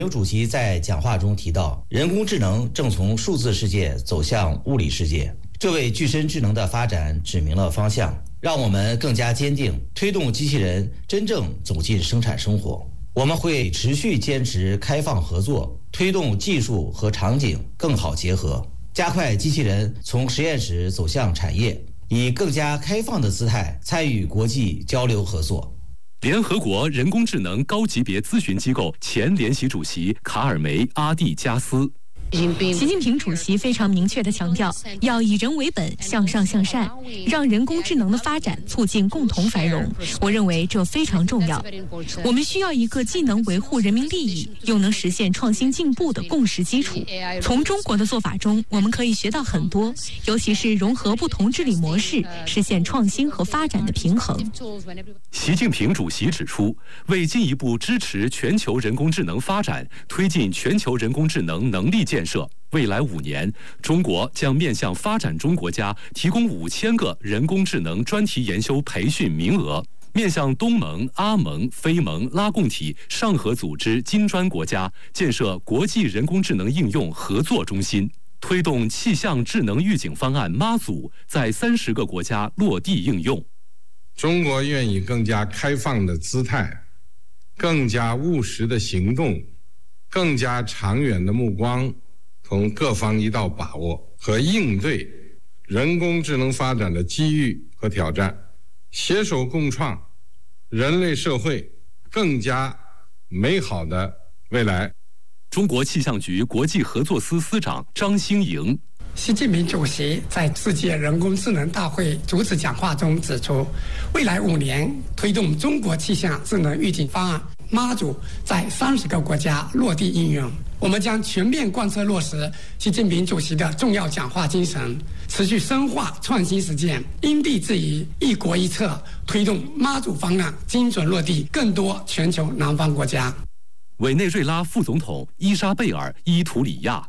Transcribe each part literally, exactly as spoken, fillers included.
刘主席在讲话中提到，人工智能正从数字世界走向物理世界，这为具身智能的发展指明了方向，让我们更加坚定推动机器人真正走进生产生活。我们会持续坚持开放合作，推动技术和场景更好结合，加快机器人从实验室走向产业，以更加开放的姿态参与国际交流合作。 联合国人工智能高级别咨询机构前联席主席卡尔梅·阿蒂加斯。 习近平主席非常明确地强调，要以人为本，向上向善，让人工智能的发展促进共同繁荣。我认为这非常重要。我们需要一个既能维护人民利益，又能实现创新进步的共识基础。从中国的做法中，我们可以学到很多，尤其是融合不同治理模式，实现创新和发展的平衡。 习近平主席指出，为进一步支持全球人工智能发展，推进全球人工智能能力建设，未来五年，中国将面向发展中国家提供五千个人工智能专题研修培训名额，面向东盟、阿盟、非盟、拉共体、上合组织金砖国家建设国际人工智能应用合作中心，推动气象智能预警方案妈祖在三十个国家落地应用。 中国愿以更加开放的姿态，更加务实的行动，更加长远的目光，同各方一道把握和应对人工智能发展的机遇和挑战，携手共创人类社会更加美好的未来。 中国气象局国际合作司司长张兴营。 习近平主席在世界人工智能大会主旨讲话中指出，未来五年推动中国气象智能预警方案妈祖在三十个国家落地应用。我们将全面贯彻落实习近平主席的重要讲话精神，持续深化创新实践，因地制宜、一国一策，推动妈祖方案精准落地更多全球南方国家。 委内瑞拉副总统伊莎贝尔·伊图里亚。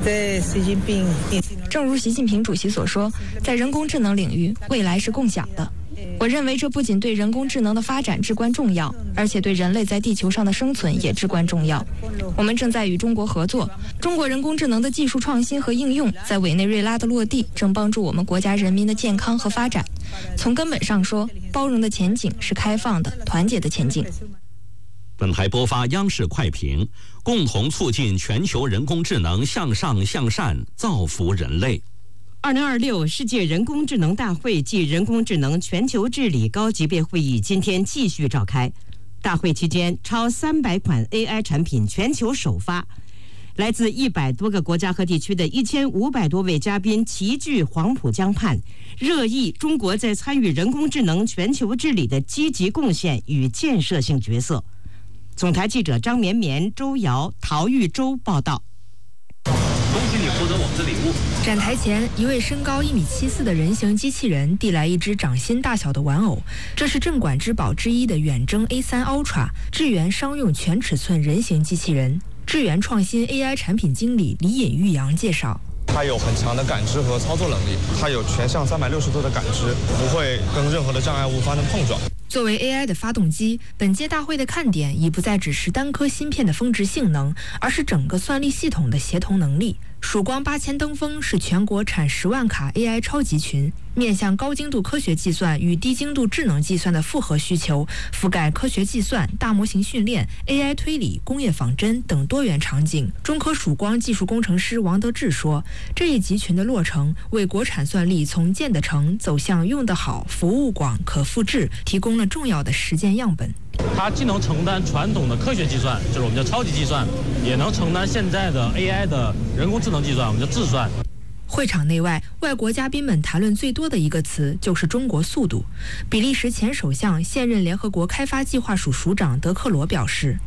正如习近平主席所说，在人工智能领域，未来是共享的。我认为这不仅对人工智能的发展至关重要，而且对人类在地球上的生存也至关重要。我们正在与中国合作，中国人工智能的技术创新和应用在委内瑞拉的落地，正帮助我们国家人民的健康和发展。从根本上说，包容的前景是开放的、团结的前景。 本台播发央视快评，共同促进全球人工智能向上向善，造福人类。 二零二六世界人工智能大会暨人工智能全球治理高级别会议今天继续召开。大会期间，超三百款 A I 产品全球首发，来自一百多个国家和地区的一千五百多位嘉宾齐聚黄浦江畔，热议中国在参与人工智能全球治理的积极贡献与建设性角色。总台记者张绵绵、周瑶、陶玉洲报道。 恭喜你获得我们的礼物。 展台前，一位身高一米七四的人形机器人递来一只掌心大小的玩偶，这是镇馆之宝之一的远征 A 三 Ultra 智源商用全尺寸人形机器人。智源创新 A I 产品经理李尹玉阳介绍。 它有很强的感知和操作能力，它有全向三百六十度的感知，不会跟任何的障碍物发生碰撞。 作为 A I 的发动机，本届大会的看点已不再只是单颗芯片的峰值性能，而是整个算力系统的协同能力。曙光八千登峰是全国产十万卡 A I 超级群，面向高精度科学计算与低精度智能计算的复合需求，覆盖科学计算、大模型训练、A I 推理、工业仿真等多元场景。中科曙光技术工程师王德志说，这一集群的落成，为国产算力从建得成走向用得好、服务广、可复制提供了重要的实践样本。 它既能承担传统的科学计算，就是我们叫超级计算，也能承担现在的 A I 的人工智能计算，我们叫智算。 会场内外，外国嘉宾们谈论最多的一个词就是中国速度。比利时前首相、现任联合国开发计划署署长德克罗表示，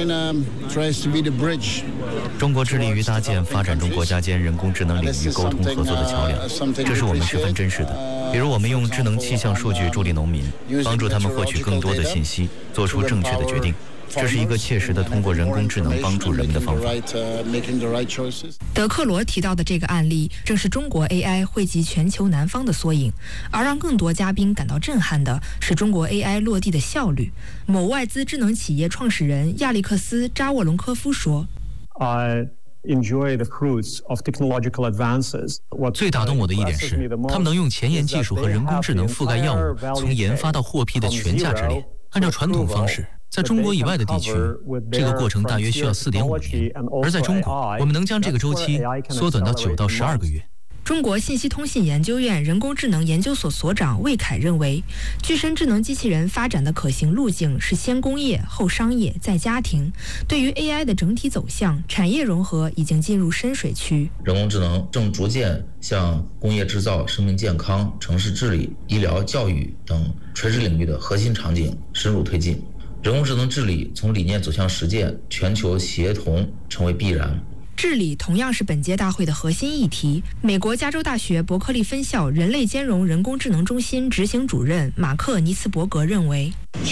中国致力于搭建发展中国家间人工智能领域沟通合作的桥梁，这是我们十分珍视的。比如我们用智能气象数据助力农民，帮助他们获取更多的信息，做出正确的决定。 这是一个切实的通过人工智能帮助人们的方法。 德克罗提到的这个案例，正是中国 A I 惠及全球南方的缩影。而让更多嘉宾感到震撼的是中国 A I 落地的效率。某外资智能企业创始人亚历克斯·扎沃隆科夫说。 最打动我的一点是，他们能用前沿技术和人工智能覆盖药物从研发到获批的全价值链。按照传统方式，在中国以外的地区，这个过程大约需要 四点五 年，而在中国，我们能将这个周期缩短到九到十二个月。 中国信息通信研究院人工智能研究所所长魏凯认为，具身智能机器人发展的可行路径是先工业后商业再家庭。对于 A I 的整体走向，产业融合已经进入深水区。 人工智能正逐渐向工业制造、生命健康、城市治理、医疗、教育等垂直领域的核心场景深入推进。人工智能治理从理念走向实践，全球协同成为必然。 治理同样是本届大会的核心议题。美国加州大学伯克利分校人类兼容人工智能中心执行主任马克·尼茨伯格认为，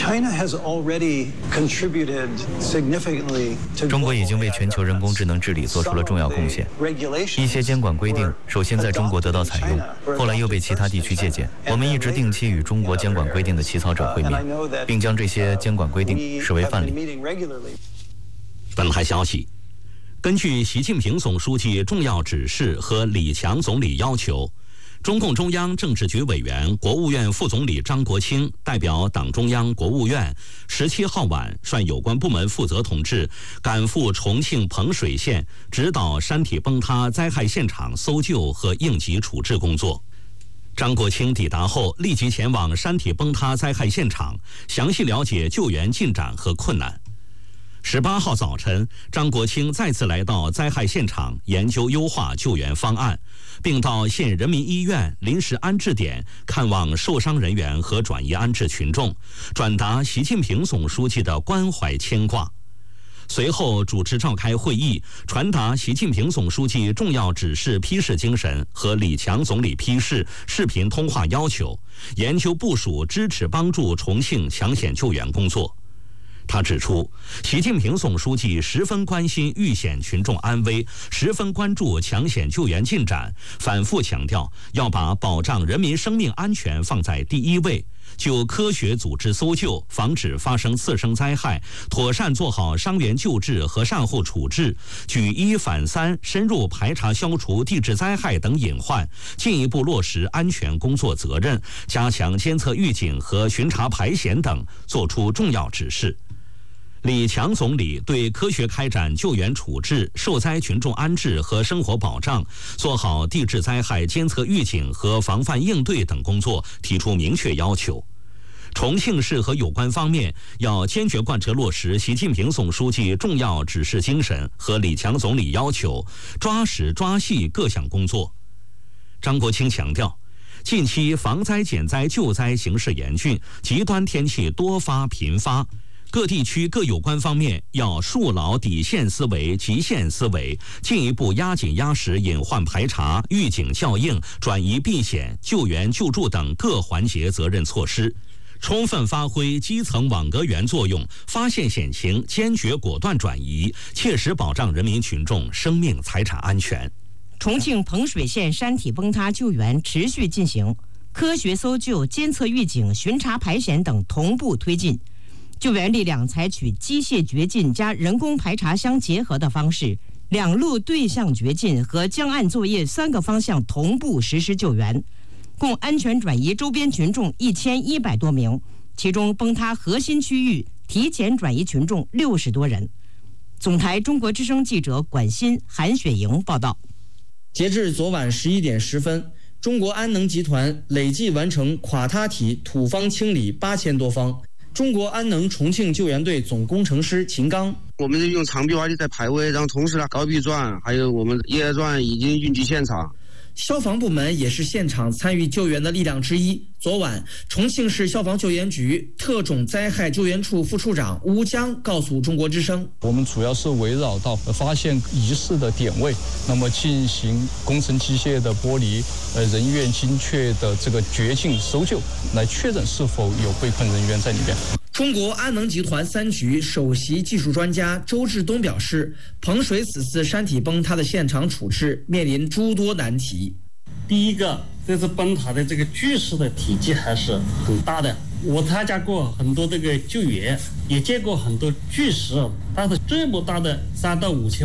中国已经为全球人工智能治理做出了重要贡献。一些监管规定首先在中国得到采用，后来又被其他地区借鉴。我们一直定期与中国监管规定的起草者会面，并将这些监管规定视为范例。 本台消息，根据习近平总书记重要指示和李强总理要求，中共中央政治局委员、国务院副总理张国清代表党中央、国务院十七号晚率有关部门负责同志赶赴重庆彭水县，指导山体崩塌灾害现场搜救和应急处置工作。张国清抵达后，立即前往山体崩塌灾害现场，详细了解救援进展和困难。十八号早晨，张国清再次来到灾害现场，研究优化救援方案，并到县人民医院临时安置点看望受伤人员和转移安置群众，转达习近平总书记的关怀牵挂。随后主持召开会议，传达习近平总书记重要指示批示精神和李强总理批示视频通话要求，研究部署支持帮助重庆抢险救援工作。他指出，习近平总书记十分关心遇险群众安危，十分关注抢险救援进展，反复强调要把保障人民生命安全放在第一位，就科学组织搜救，防止发生次生灾害，妥善做好伤员救治和善后处置，举一反三，深入排查消除地质灾害等隐患，进一步落实安全工作责任，加强监测预警和巡查排险等，作出重要指示。李强总理对科学开展救援处置、受灾群众安置和生活保障，做好地质灾害监测预警和防范应对等工作提出明确要求。重庆市和有关方面要坚决贯彻落实习近平总书记重要指示精神和李强总理要求，抓实抓细各项工作。张国清强调，近期防灾减灾救灾形势严峻，极端天气多发频发，各地区各有关方面要树牢底线思维、极限思维，进一步压紧压实隐患排查、预警效应、转移避险、救援救助等各环节责任措施，充分发挥基层网格员作用，发现险情坚决果断转移，切实保障人民群众生命财产安全。 重庆彭水县山体崩塌救援持续进行，科学搜救、监测预警、巡查排险等同步推进。救援力量采取机械掘进加人工排查相结合的方式，两路对向掘进和江岸作业三个方向同步实施救援，共安全转移周边群众一千一百多名，其中崩塌核心区域提前转移群众六十多人。总台中国之声记者管欣、韩雪莹报道。 截至昨晚十一点十分，中国安能集团累计完成垮塌体土方清理八千多方。中国安能重庆救援队总工程师秦刚， 我们用长臂挖机在排位，让同时呢高臂钻还有我们叶钻已经运抵现场。 消防部门也是现场参与救援的力量之一。昨晚，重庆市消防救援局特种灾害救援处副处长吴江告诉中国之声， 我们主要是围绕到发现疑似的点位，那么进行工程机械的剥离，呃，人员精确的这个掘进搜救，来确认是否有被困人员在里边。 中国安能集团三局首席技术专家周志东表示，彭水此次山体崩塌的现场处置面临诸多难题。 第一个，这次崩塌的这个巨石的体积还是很大的。我参加过很多这个救援，也见过很多巨石，但是这么大的三到五千